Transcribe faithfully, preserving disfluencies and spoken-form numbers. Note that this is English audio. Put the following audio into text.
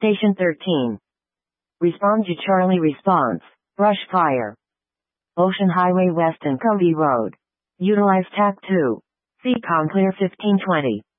Station thirteen. Respond to Charlie response. Brush fire. Ocean Highway West and Cody Road. Utilize T A C two. Seacon clear fifteen twenty.